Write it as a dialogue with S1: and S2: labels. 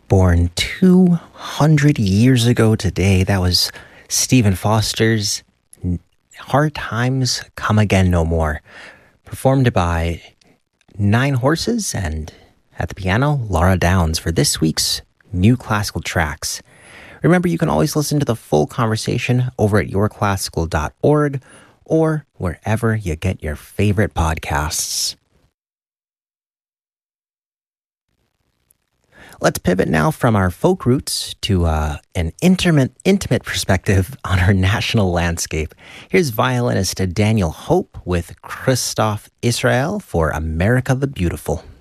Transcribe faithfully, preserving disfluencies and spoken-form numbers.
S1: Born two hundred years ago today, that was Stephen Foster's Hard Times Come Again No More, performed by Nine Horses and at the piano, Laura Downs, for this week's New Classical Tracks. Remember, you can always listen to the full conversation over at your classical dot org or wherever you get your favorite podcasts. Let's pivot now from our folk roots to uh, an intimate, intimate perspective on our national landscape. Here's violinist Daniel Hope with Christoph Israel for America the Beautiful.